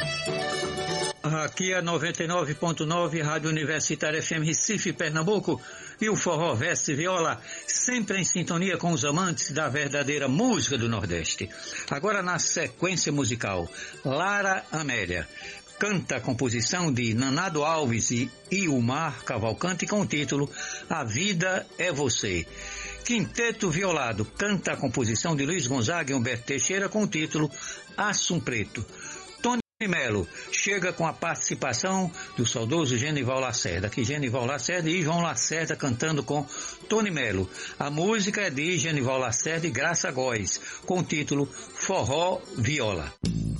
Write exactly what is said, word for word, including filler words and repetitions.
Aqui é noventa e nove ponto nove, Rádio Universitária F M Recife, Pernambuco, e o Forró Veste Viola, sempre em sintonia com os amantes da verdadeira música do Nordeste. Agora na sequência musical, Lara Amélia canta a composição de Nanado Alves e Ilmar Cavalcante com o título A Vida é Você. Quinteto Violado canta a composição de Luiz Gonzaga e Humberto Teixeira com o título Assum Preto. Melo chega com a participação do saudoso Genival Lacerda, aqui Genival Lacerda e João Lacerda cantando com Tony Melo. A música é de Genival Lacerda e Graça Góes, com o título Forró Viola.